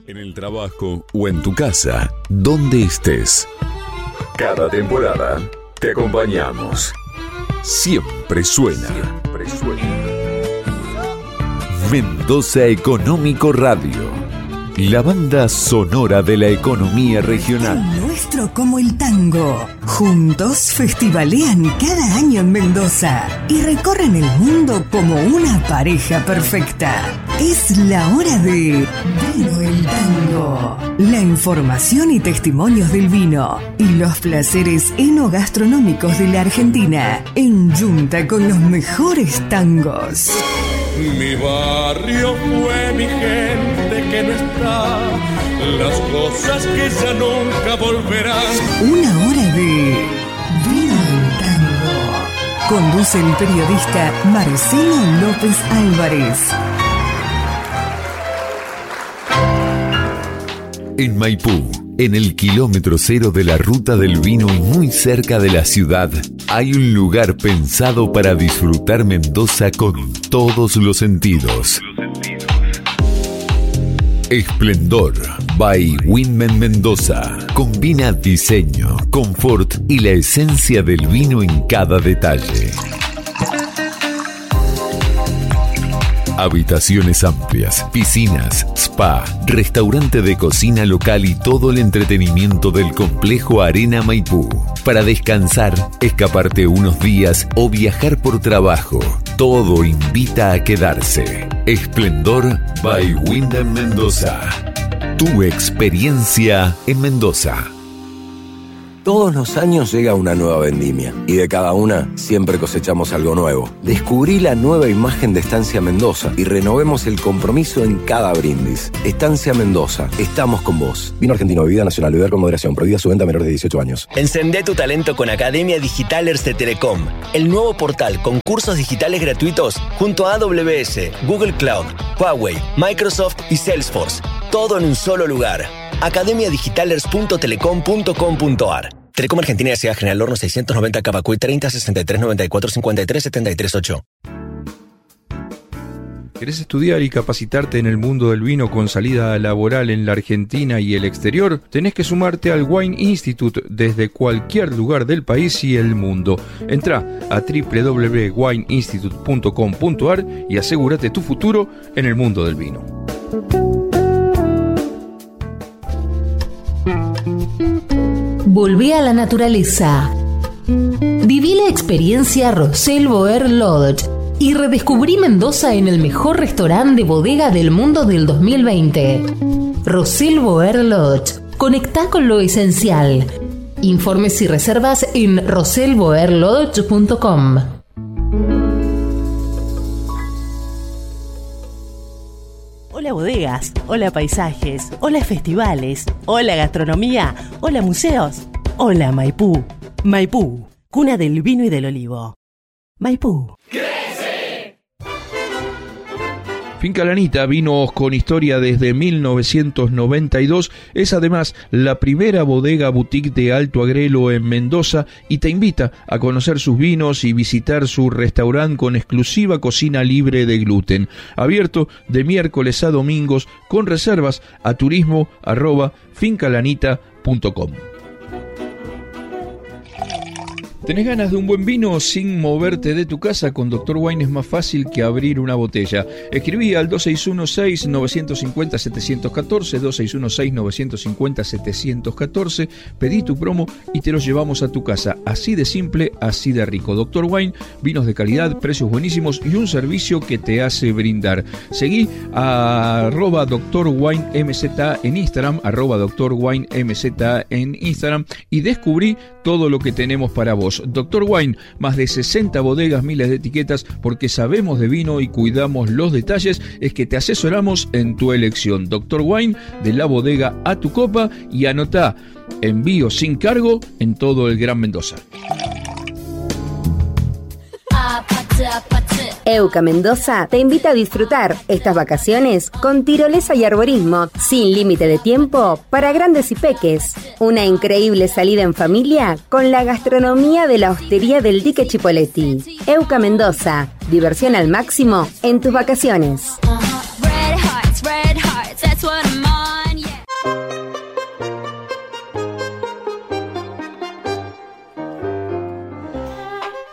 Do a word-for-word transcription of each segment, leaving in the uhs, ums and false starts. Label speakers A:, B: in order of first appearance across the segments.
A: En el trabajo o en tu casa, donde estés. Cada temporada te acompañamos. Siempre suena. Siempre suena. Mendoza Económico Radio. La banda sonora de la economía regional.
B: El nuestro como el tango. Juntos festivalean cada año en Mendoza y recorren el mundo como una pareja perfecta. Es la hora de Vino el Tango. La información y testimonios del vino y los placeres enogastronómicos de la Argentina en yunta con los mejores tangos.
C: Mi barrio fue mi gente que no está, las cosas que ya nunca volverán.
B: Una hora de Vino el Tango. Conduce el periodista Marcelo López Álvarez.
A: En Maipú, en el kilómetro cero de la ruta del vino y muy cerca de la ciudad, hay un lugar pensado para disfrutar Mendoza con todos los sentidos. Esplendor by Winman Mendoza. Combina diseño, confort y la esencia del vino en cada detalle. Habitaciones amplias, piscinas, spa, restaurante de cocina local y todo el entretenimiento del complejo Arena Maipú. Para descansar, escaparte unos días o viajar por trabajo, todo invita a quedarse. Esplendor by Wyndham Mendoza. Tu experiencia en Mendoza.
D: Todos los años llega una nueva vendimia y de cada una siempre cosechamos algo nuevo. Descubrí la nueva imagen de Estancia Mendoza y renovemos el compromiso en cada brindis. Estancia Mendoza, estamos con vos. Vino argentino, bebida nacional, beber con moderación, prohibida su venta a menores de dieciocho años.
E: Encendé tu talento con Academia Digitalers de Telecom, el nuevo portal con cursos digitales gratuitos junto a A W S, Google Cloud, Huawei, Microsoft y Salesforce. Todo en un solo lugar. academia digitalers punto telecom punto com punto a r. Telecom Argentina S A General Horno seiscientos noventa Cavacuy treinta sesenta y tres noventa y cuatro cincuenta y tres setenta y tres ocho.
F: ¿Querés estudiar y capacitarte en el mundo del vino con salida laboral en la Argentina y el exterior? Tenés que sumarte al Wine Institute desde cualquier lugar del país y el mundo. Entrá a doble u doble u doble u punto wine institute punto com punto a r y asegúrate tu futuro en el mundo del vino.
G: Volví a la naturaleza. Viví la experiencia Rosel Boer Lodge y redescubrí Mendoza en el mejor restaurante de bodega del mundo del dos mil veinte. Rosel Boer Lodge. Conectá con lo esencial. Informes y reservas en rosel boer lodge punto com.
H: Hola bodegas, hola paisajes, hola festivales, hola gastronomía, hola museos, hola Maipú. Maipú, cuna del vino y del olivo. Maipú.
F: Finca Lanita, vinos con historia desde mil novecientos noventa y dos, es además la primera bodega boutique de Alto Agrelo en Mendoza y te invita a conocer sus vinos y visitar su restaurante con exclusiva cocina libre de gluten. Abierto de miércoles a domingos con reservas a turismo arroba fincalanita punto com. ¿Tenés ganas de un buen vino sin moverte de tu casa? Con Doctor Wine es más fácil que abrir una botella. Escribí al dos seis uno seis nueve cinco cero siete uno cuatro, dos seis uno seis nueve cinco cero siete uno cuatro, pedí tu promo y te los llevamos a tu casa. Así de simple, así de rico. Doctor Wine, vinos de calidad, precios buenísimos y un servicio que te hace brindar. Seguí a arroba Doctor Wine M Z en Instagram, arroba Doctor Wine M Z en Instagram y descubrí todo lo que tenemos para vos. Doctor Wine, más de sesenta bodegas, miles de etiquetas, porque sabemos de vino y cuidamos los detalles, es que te asesoramos en tu elección. Doctor Wine, de la bodega a tu copa, y anotá, envío sin cargo en todo el Gran Mendoza.
I: Euca Mendoza te invita a disfrutar estas vacaciones con tirolesa y arborismo sin límite de tiempo para grandes y peques. Una increíble salida en familia con la gastronomía de la hostería del Dique Chipoleti. Euca Mendoza, diversión al máximo en tus vacaciones.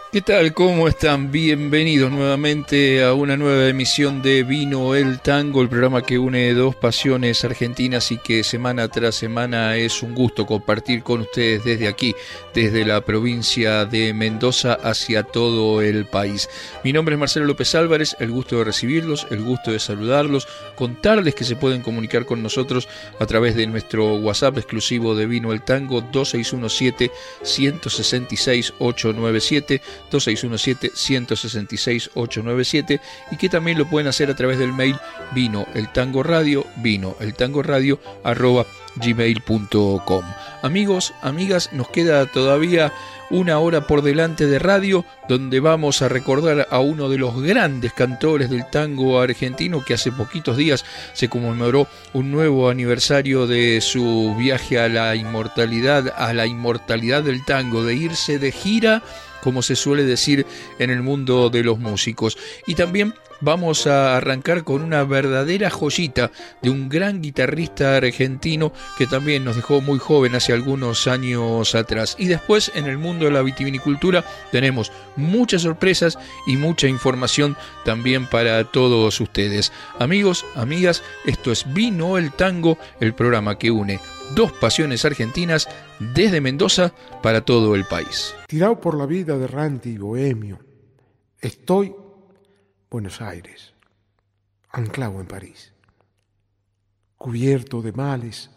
F: ¿Qué tal? ¿Cómo están? Bienvenidos nuevamente a una nueva emisión de Vino el Tango, el programa que une dos pasiones argentinas y que semana tras semana es un gusto compartir con ustedes desde aquí, desde la provincia de Mendoza hacia todo el país. Mi nombre es Marcelo López Álvarez, el gusto de recibirlos, el gusto de saludarlos, contarles que se pueden comunicar con nosotros a través de nuestro WhatsApp exclusivo de Vino el Tango dos seis uno siete, uno seis seis, ocho nueve siete, dos seis uno siete, uno seis seis, ocho nueve siete, y que también lo pueden hacer a través del mail vino el tango radio, vino el tango radio arroba gmail punto com. Amigos, amigas, nos queda todavía una hora por delante de radio, donde vamos a recordar a uno de los grandes cantores del tango argentino, que hace poquitos días se conmemoró un nuevo aniversario de su viaje a la inmortalidad, a la inmortalidad del tango, de irse de gira, como se suele decir en el mundo de los músicos. Y también vamos a arrancar con una verdadera joyita de un gran guitarrista argentino que también nos dejó muy joven hace algunos años atrás. Y después, en el mundo de la vitivinicultura, tenemos muchas sorpresas y mucha información también para todos ustedes. Amigos, amigas, esto es Vino el Tango, el programa que une dos pasiones argentinas desde Mendoza para todo el país.
J: Tirado por la vida de errante y bohemio, estoy Buenos Aires, anclado en París, cubierto de males,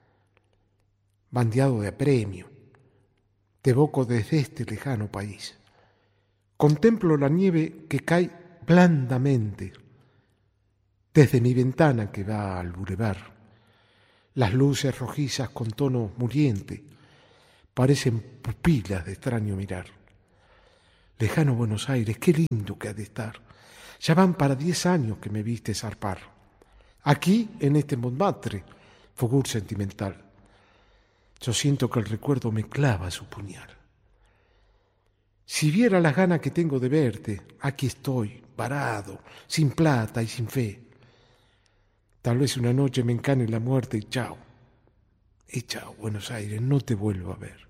J: bandeado de apremio, te evoco desde este lejano país. Contemplo la nieve que cae blandamente desde mi ventana que va al bulevar. Las luces rojizas con tono muriente parecen pupilas de extraño mirar. Lejano Buenos Aires, qué lindo que ha de estar. Ya van para diez años que me viste zarpar. Aquí, en este Montmartre, fogur sentimental, yo siento que el recuerdo me clava su puñal. Si viera las ganas que tengo de verte, aquí estoy, varado, sin plata y sin fe. Tal vez una noche me encane la muerte y chao. Y chao, Buenos Aires, no te vuelvo a ver.